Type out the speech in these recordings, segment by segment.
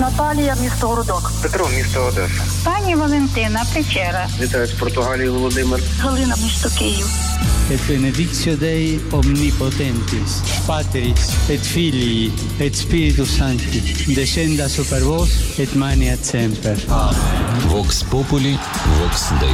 Наталія, місто Городок. Петро, місто Одеса. Пані Валентина, Печера. Вітаю з Португалії, Володимир. Галина, місто Київ. Et benedictio Dei omnipotentis, Patris et Filii et Spiritus Sancti, descenda super vos et maniat semper. Vox Populi, Vox Dei.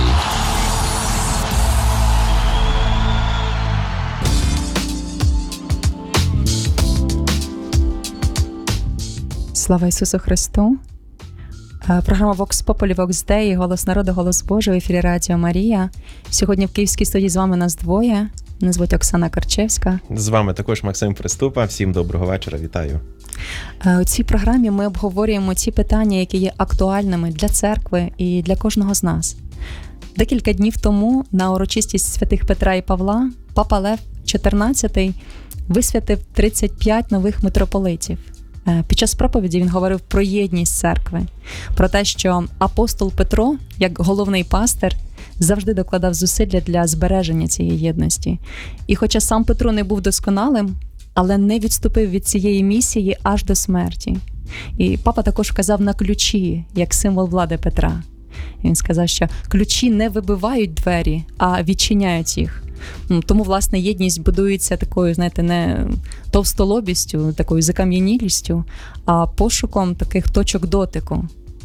Слава Ісусу Христу! Програма Vox Populi, Vox Dei, Голос народу, Голос Божий, в ефірі Радіо Марія. Сьогодні в Київській студії з вами нас двоє. Мене звуть Оксана Корчевська. З вами також Максим Приступа. Всім доброго вечора, вітаю. У цій програмі ми обговорюємо ті питання, які є актуальними для церкви і для кожного з нас. Декілька днів тому на урочистість святих Петра і Павла Папа Лев XIV висвятив 35 нових митрополитів. Під час проповіді він говорив про єдність церкви, про те, що апостол Петро, як головний пастир, завжди докладав зусилля для збереження цієї єдності. І хоча сам Петро не був досконалим, але не відступив від цієї місії аж до смерті. І папа також вказав на ключі, як символ влади Петра. Він сказав, що ключі не вибивають двері, а відчиняють їх. Тому, власне, єдність будується такою, знаєте, не товстолобістю, такою закам'янілістю, а пошуком таких точок дотику.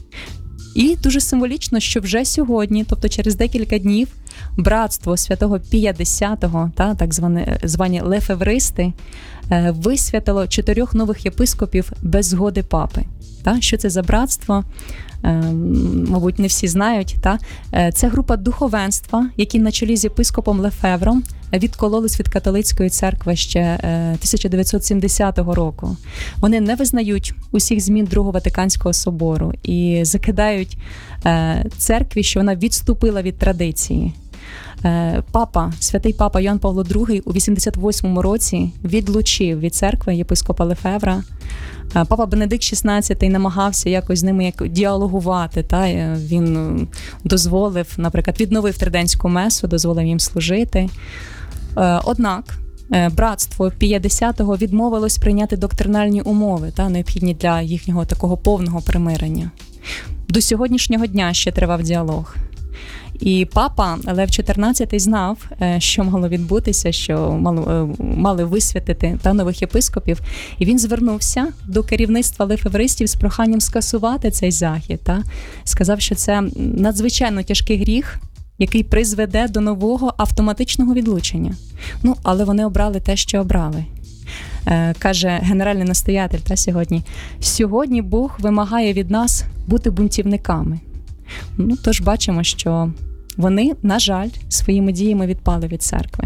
І дуже символічно, що вже сьогодні, тобто через декілька днів, братство святого Пія X, так звані лефевристи, висвятило 4 нових єпископів без згоди папи. Що це за братство? Мабуть, не всі знають. Це група духовенства, які на чолі з єпископом Лефевром відкололись від католицької церкви ще 1970 року. Вони не визнають усіх змін Другого Ватиканського собору і закидають церкві, що вона відступила від традиції. Святий папа Йоанн Павло II у 88-му році відлучив від церкви єпископа Лефевра. Папа Бенедикт XVI намагався якось з ними діалогувати. Він дозволив, наприклад, відновив триденську месу, дозволив їм служити. Однак братство Пія X відмовилось прийняти доктринальні умови, необхідні для їхнього такого повного примирення. До сьогоднішнього дня ще тривав діалог. І папа Лев XIV знав, що мало відбутися, що мали висвятити нових єпископів. І він звернувся до керівництва лефевристів з проханням скасувати цей захід. Сказав, що це надзвичайно тяжкий гріх, який призведе до нового автоматичного відлучення. Але вони обрали те, що обрали. Каже генеральний настоятель сьогодні. Сьогодні Бог вимагає від нас бути бунтівниками. Тож бачимо, що вони, на жаль, своїми діями відпали від церкви.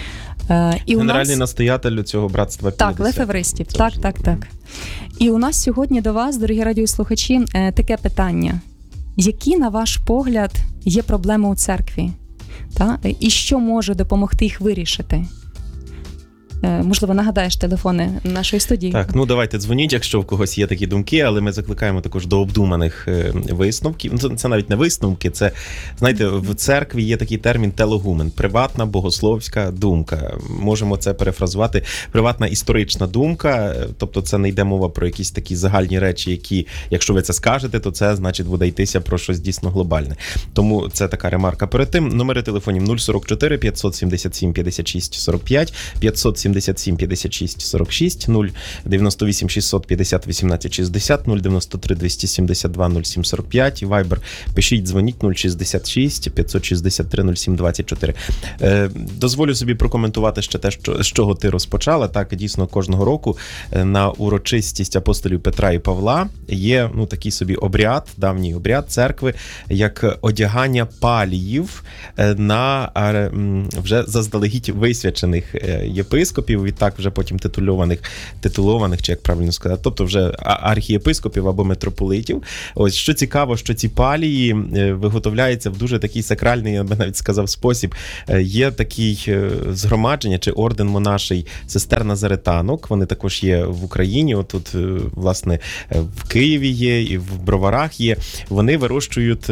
І генеральний настоятель цього братства Пія X. Так, лефевристів. Так. І у нас сьогодні до вас, дорогі радіослухачі, таке питання. Які, на ваш погляд, є проблеми у церкві? І що може допомогти їх вирішити? Можливо, нагадаєш телефони нашої студії. Так, давайте дзвоніть, якщо в когось є такі думки, але ми закликаємо також до обдуманих висновків. Це навіть не висновки, це, знаєте, в церкві є такий термін телегумен, приватна богословська думка. Можемо це перефразувати, приватна історична думка, тобто це не йде мова про якісь такі загальні речі, які, якщо ви це скажете, то це, значить, буде йтися про щось дійсно глобальне. Тому це така ремарка перед тим. Номери телефонів 044 577 56 45, 577 56 46, 098 650 18 60, 093 272 07 45, і Viber пишіть, дзвоніть 066 563 07 24. Дозволю собі прокоментувати ще те, з чого ти розпочала. Так, дійсно, кожного року на урочистість апостолів Петра і Павла є такий собі обряд, давній обряд церкви, як одягання паліїв на вже заздалегідь висвячених єпископів, відтак вже потім титулованих, чи як правильно сказати, тобто вже архієпископів або митрополитів. Ось, що цікаво, що ці палії виготовляються в дуже такий сакральний, я би навіть сказав, спосіб. Є такий згромадження, чи орден монаший сестер Назаретанок, вони також є в Україні, отут, власне, в Києві є, і в Броварах є. Вони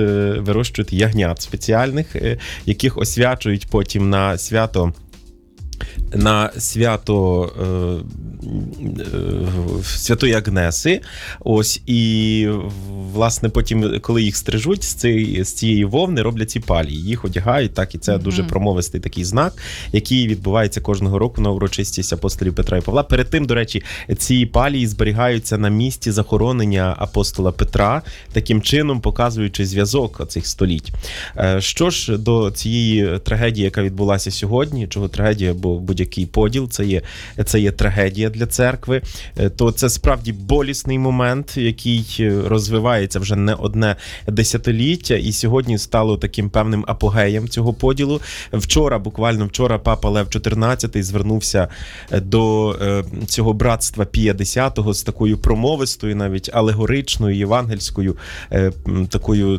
вирощують ягнят спеціальних, яких освячують потім на свято на свято Святої Агнеси. Ось, і, власне, потім, коли їх стрижуть, з цієї вовни роблять ці палії. Їх одягають, так, і це дуже промовистий такий знак, який відбувається кожного року на урочистість апостолів Петра і Павла. Перед тим, до речі, ці палії зберігаються на місці захоронення апостола Петра, таким чином показуючи зв'язок цих століть. Що ж до цієї трагедії, яка відбулася сьогодні, чого трагедія, бо будь-який поділ, це є трагедія для церкви, то це справді болісний момент, який розвивається вже не одне десятиліття, і сьогодні стало таким певним апогеєм цього поділу. Буквально вчора, Папа Лев XIV звернувся до цього братства Пія X з такою промовистою, навіть алегоричною, євангельською такою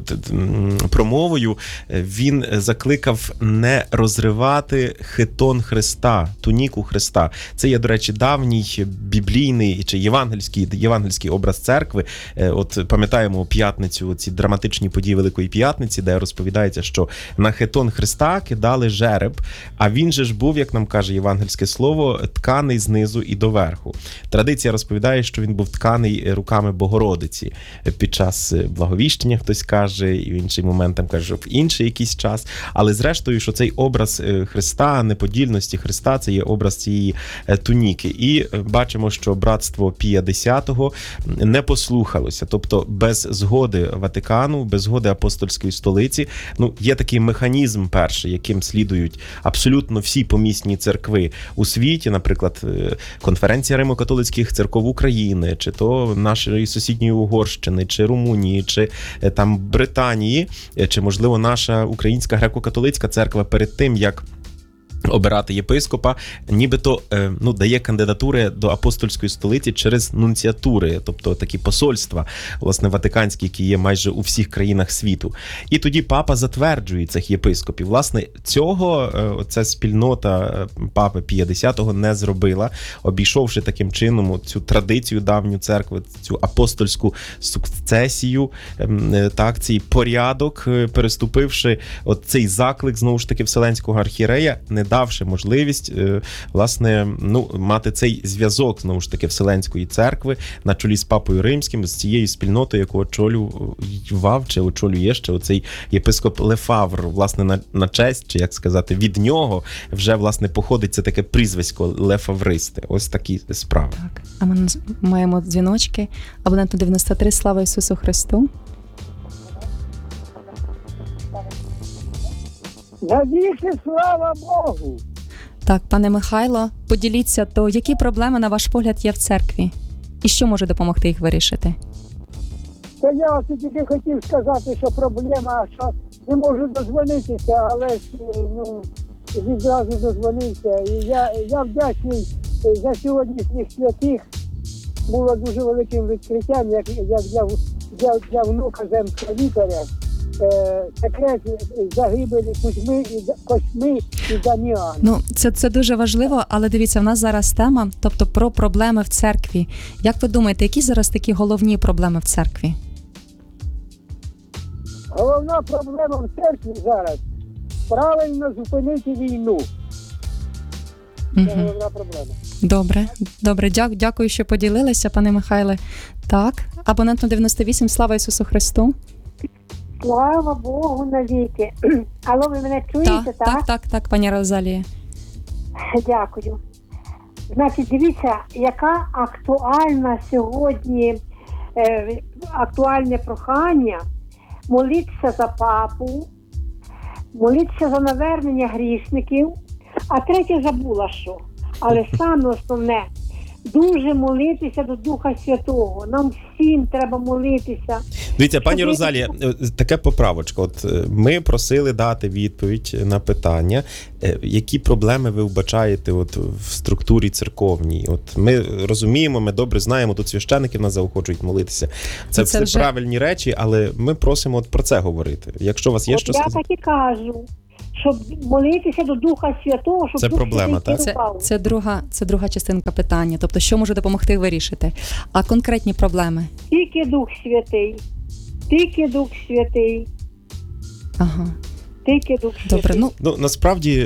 промовою. Він закликав не розривати хитон Христа, туніку Христа. Це є, до речі, давній біблійний чи євангельський образ церкви. От пам'ятаємо у п'ятницю ці драматичні події Великої П'ятниці, де розповідається, що на хитон Христа кидали жереб, а він же ж був, як нам каже євангельське слово, тканий знизу і доверху. Традиція розповідає, що він був тканий руками Богородиці під час благовіщення, хтось каже, і в інший момент там каже, що в інший якийсь час. Але зрештою, що цей образ Христа, неподільності Христа, це є образ цієї туніки. І бачимо, що братство Пія X не послухалося. Тобто без згоди Ватикану, без згоди апостольської столиці, є такий механізм перший, яким слідують абсолютно всі помісні церкви у світі, наприклад, Конференція Римо-католицьких церков України, чи то нашої сусідньої Угорщини, чи Румунії, чи там Британії, чи, можливо, наша Українська греко-католицька церква перед тим, як обирати єпископа, нібито дає кандидатури до апостольської столиці через нунціатури, тобто такі посольства, власне, ватиканські, які є майже у всіх країнах світу. І тоді папа затверджує цих єпископів. Власне, цього ця спільнота папи Пія X не зробила, обійшовши таким чином цю традицію давню церкви, цю апостольську сукцесію, так, цей порядок, переступивши цей заклик, знову ж таки, Вселенського архієрея, не давши можливість, власне, мати цей зв'язок, знову ж таки, Вселенської церкви на чолі з Папою Римським, з цією спільнотою, яку очолював, чи очолює ще оцей єпископ Лефавр, власне, на честь, чи, як сказати, від нього вже, власне, походить це таке прізвисько Лефавристи. Ось такі справи. Так, а ми маємо дзвіночки. Абонент 93, слава Ісусу Христу. Навіки слава Богу! Так, пане Михайло, поділіться, то які проблеми, на ваш погляд, є в церкві? І що може допомогти їх вирішити? Та я ось тільки хотів сказати, що проблема, що не можу дозвонитися, але ж відразу дозвонився. І я вдячний за сьогоднішніх святих. Було дуже великим відкриттям, як для внука земського лікаря. Секрет загибелі Кузьми і Дам'яна. Це дуже важливо, але дивіться, в нас зараз тема, тобто про проблеми в церкві. Як ви думаєте, які зараз такі головні проблеми в церкві? Головна проблема в церкві зараз – правильно зупинити війну. Це головна проблема. Добре, дякую, що поділилися, пане Михайле. Так, абонент 98, слава Ісусу Христу. Слава Богу навіки. Алло, ви мене чуєте, так? Так, пані Розалія. Дякую. Значить, дивіться, яка актуальна сьогодні, актуальне прохання молитися за папу, молитися за навернення грішників, а третє забула що. Але саме основне, дуже молитися до Духа Святого. Нам всім треба молитися. Дивіться, пані Розалія, така поправочка. От ми просили дати відповідь на питання, які проблеми ви вбачаєте от в структурі церковній. От ми розуміємо, ми добре знаємо, тут священики нас заохочують молитися. Це все вже правильні речі, але ми просимо от про це говорити. Якщо у вас є що сказати. Я так і кажу. Щоб молитися до Духа Святого, щоб це Дух проблема, Святий так? Це друга частинка питання. Тобто, що може допомогти вирішити? А конкретні проблеми? Тільки Дух Святий. Тільки Дух Святий. Ага. Тільки до Добре, ну Ну, насправді,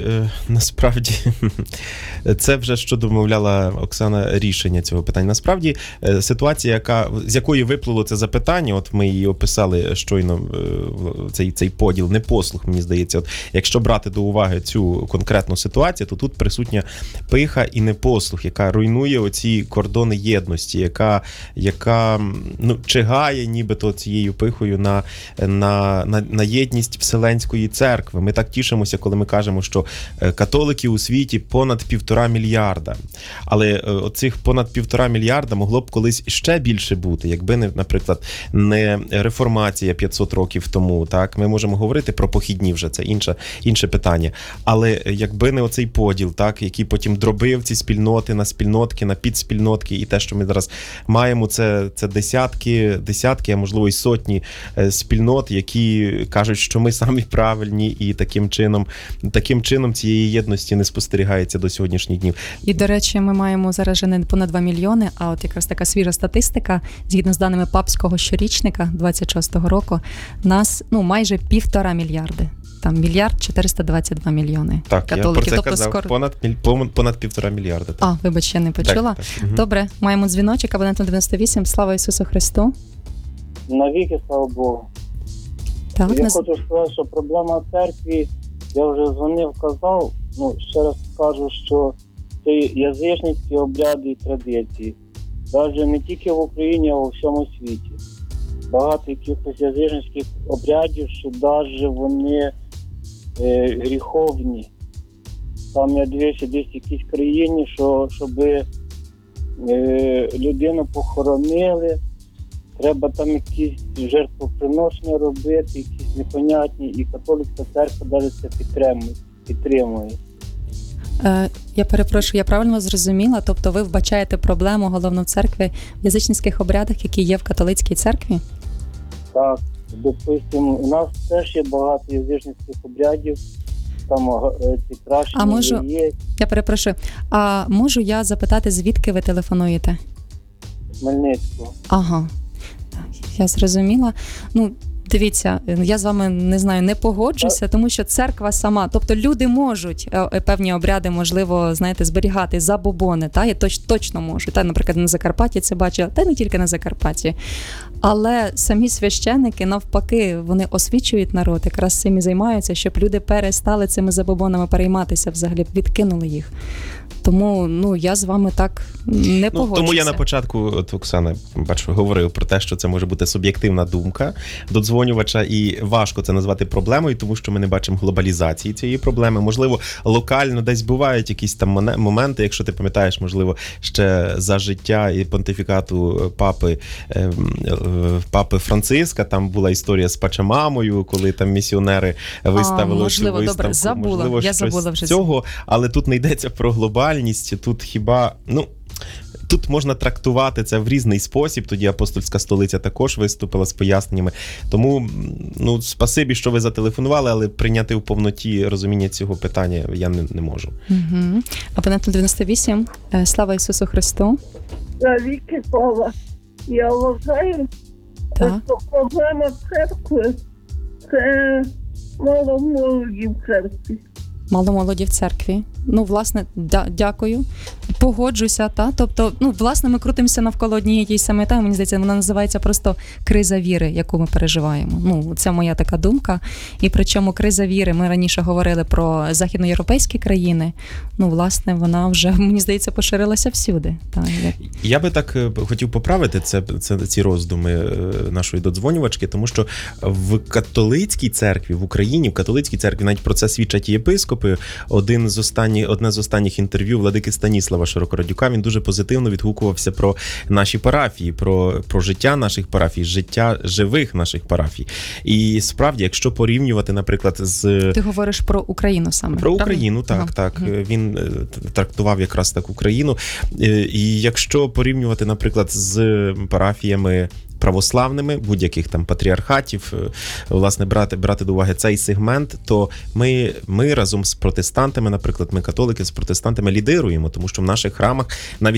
це вже що домовляла Оксана рішення цього питання. Насправді, ситуація, з якої виплило це запитання, от ми її описали щойно, цей поділ, непослух, мені здається. От, якщо брати до уваги цю конкретну ситуацію, то тут присутня пиха і непослух, яка руйнує оці кордони єдності, яка чигає нібито цією пихою на єдність Вселенської церкви. Ми так тішимося, коли ми кажемо, що католиків у світі понад 1,5 мільярда. Але оцих понад 1,5 мільярда могло б колись ще більше бути, якби не, наприклад, не реформація 500 років тому. Так, ми можемо говорити про похідні вже, це інше питання. Але якби не оцей поділ, так, який потім дробив ці спільноти на спільнотки, на підспільнотки, і те, що ми зараз маємо, це десятки, а можливо й сотні спільнот, які кажуть, що ми самі правильні, і таким чином цієї єдності не спостерігається до сьогоднішніх днів. І, до речі, ми маємо зараз не понад 2 мільйони, а от якраз така свіжа статистика, згідно з даними папського щорічника 26-го року, нас майже 1,5 мільярди. Там 1,422 мільйони католиків. Я про це казав, понад 1,5 мільярда. Так. Вибач, я не почула. Так. Добре, маємо дзвіночок, абонент 98. Слава Ісусу Христу. Навіки, слава Богу. Так, я хочу сказати, що проблема церкві, я вже дзвонив, казав, ще раз кажу, що це язичницькі обряди і традиції. Навіть не тільки в Україні, а у всьому світі. Багато якихось язичницьких обрядів, що навіть вони гріховні. Там я дивився десь в якійсь країні, щоб людину похоронили, треба там якісь жертвоприношення робити, якісь непонятні, і католицька церква навіть це підтримує. Я перепрошую, я правильно зрозуміла? Тобто ви вбачаєте проблему головну в церкві в язичницьких обрядах, які є в католицькій церкві? Так, допустимо, у нас теж є багато язичницьких обрядів, там ці кращі є. Я перепрошую, а можу я запитати, звідки ви телефонуєте? Хмельницького. Ага, так, я зрозуміла. Дивіться, я з вами, не погоджуся, тому що церква сама, тобто люди можуть певні обряди, можливо, зберігати, забобони, я точно можу. Наприклад, на Закарпатті це бачила, та не тільки на Закарпатті. Але самі священики, навпаки, вони освічують народ, якраз цим і займаються, щоб люди перестали цими забобонами перейматися, взагалі відкинули їх. Тому, я з вами так не погоджуся. Тому я на початку, Оксана, говорив про те, що це може бути суб'єктивна думка додзвонювача, і важко це назвати проблемою, тому що ми не бачимо глобалізації цієї проблеми. Можливо, локально десь бувають якісь там моменти, якщо ти пам'ятаєш, можливо, ще за життя і понтифікату папи Франциска, там була історія з Пачамамою, коли там місіонери виставили можливо, виставку. Добре, забула. Можливо, я забула вже цього, але тут не йдеться про глобальність, тут хіба, тут можна трактувати це в різний спосіб, тоді Апостольська столиця також виступила з поясненнями. Тому, спасибі, що ви зателефонували, але прийняти в повноті розуміння цього питання я не можу. Угу. Абонент 98. Слава Ісусу Христу. Навіки слава. Я вважаю, що проблема церкви – це мало молоді в церкві. Мало молоді в церкві. Власне, дякую. Погоджуся, Тобто, власне, ми крутимося навколо однієї тієї самої теми. Мені здається, вона називається просто криза віри, яку ми переживаємо. Це моя така думка. І причому криза віри, ми раніше говорили про західноєвропейські країни. Власне, вона вже, мені здається, поширилася всюди. Я би так хотів поправити ці роздуми нашої додзвонювачки, тому що в католицькій церкві, в Україні, в католицькій церкві, навіть про це свідчать і єпископи. Одне з останніх інтерв'ю владики Станіслава Широкородюка, він дуже позитивно відгукувався про наші парафії, про життя наших парафій, життя живих наших парафій. І справді, якщо порівнювати, наприклад, з... Ти говориш про Україну саме. Про Україну, так. Він трактував якраз так Україну. І якщо порівнювати, наприклад, з парафіями православними, будь-яких там патріархатів, власне, брати до уваги цей сегмент, то ми разом з протестантами, наприклад, ми католики з протестантами лідируємо, тому що в наших храмах навіть